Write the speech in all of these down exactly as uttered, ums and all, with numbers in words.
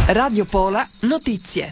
Radio Pola Notizie.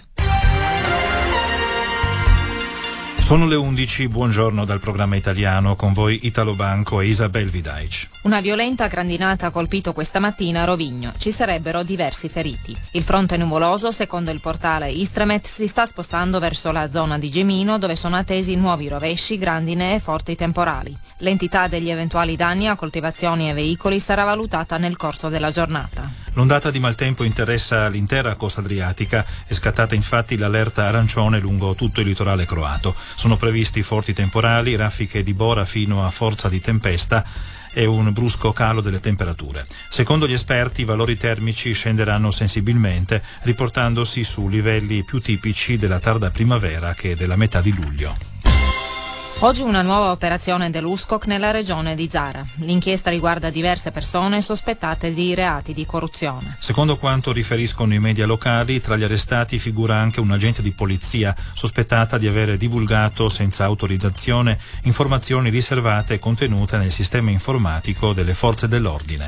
Sono le undici, buongiorno dal programma italiano, con voi Italo Banco e Isabel Vidaic. Una violenta grandinata ha colpito questa mattina a Rovigno. Ci sarebbero diversi feriti. Il fronte nuvoloso, secondo il portale Istremet, si sta spostando verso la zona di Gemino, dove sono attesi nuovi rovesci, grandine e forti temporali. L'entità degli eventuali danni a coltivazioni e veicoli sarà valutata nel corso della giornata. L'ondata di maltempo interessa l'intera costa adriatica, è scattata infatti l'allerta arancione lungo tutto il litorale croato. Sono previsti forti temporali, raffiche di bora fino a forza di tempesta e un brusco calo delle temperature. Secondo gli esperti i valori termici scenderanno sensibilmente, riportandosi su livelli più tipici della tarda primavera che della metà di luglio. Oggi una nuova operazione dell'U S C O C nella regione di Zara. L'inchiesta riguarda diverse persone sospettate di reati di corruzione. Secondo quanto riferiscono i media locali, tra gli arrestati figura anche un agente di polizia sospettata di avere divulgato senza autorizzazione informazioni riservate contenute nel sistema informatico delle forze dell'ordine.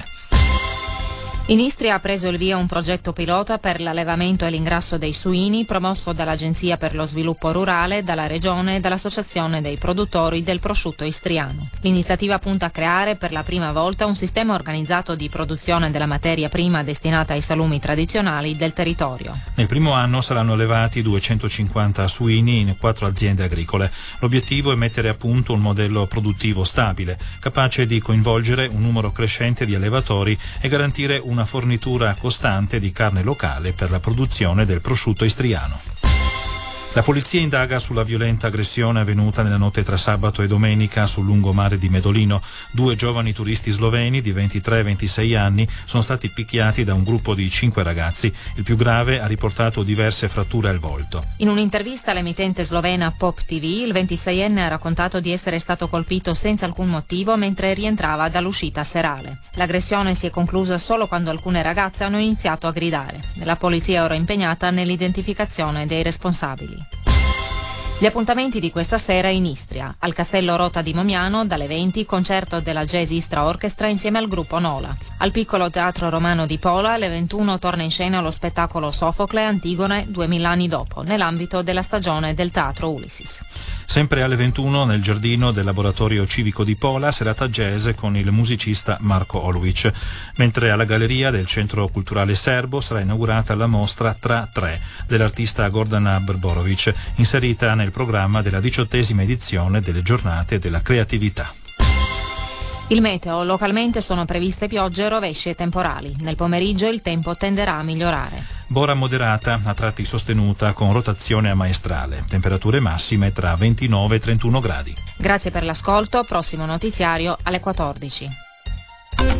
In Istria ha preso il via un progetto pilota per l'allevamento e l'ingrasso dei suini promosso dall'Agenzia per lo Sviluppo Rurale, dalla Regione e dall'Associazione dei produttori del prosciutto istriano. L'iniziativa punta a creare per la prima volta un sistema organizzato di produzione della materia prima destinata ai salumi tradizionali del territorio. Nel primo anno saranno allevati duecentocinquanta suini in quattro aziende agricole. L'obiettivo è mettere a punto un modello produttivo stabile, capace di coinvolgere un numero crescente di allevatori e garantire un una fornitura costante di carne locale per la produzione del prosciutto istriano. La polizia indaga sulla violenta aggressione avvenuta nella notte tra sabato e domenica sul lungomare di Medolino. Due giovani turisti sloveni di ventitré e ventisei anni sono stati picchiati da un gruppo di cinque ragazzi. Il più grave ha riportato diverse fratture al volto. In un'intervista all'emittente slovena Pop T V, il ventiseienne ha raccontato di essere stato colpito senza alcun motivo mentre rientrava dall'uscita serale. L'aggressione si è conclusa solo quando alcune ragazze hanno iniziato a gridare. La polizia è ora impegnata nell'identificazione dei responsabili. Gli appuntamenti di questa sera in Istria. Al Castello Rota di Momiano, dalle venti, concerto della Jazz Istra Orchestra insieme al gruppo Nola. Al Piccolo Teatro Romano di Pola, alle ventuno, torna in scena lo spettacolo Sofocle Antigone duemila anni dopo, nell'ambito della stagione del Teatro Ulysses. Sempre alle ventuno, nel giardino del Laboratorio Civico di Pola, serata jazz con il musicista Marko Olovic. Mentre alla Galleria del Centro Culturale Serbo sarà inaugurata la mostra Tra Tre dell'artista Gordana Brborovic, inserita nel programma della diciottesima edizione delle Giornate della Creatività. Il meteo: localmente sono previste piogge, rovesci e temporali. Nel pomeriggio il tempo tenderà a migliorare. Bora moderata, a tratti sostenuta con rotazione a maestrale. Temperature massime tra ventinove e trentuno gradi. Grazie per l'ascolto, prossimo notiziario alle quattordici.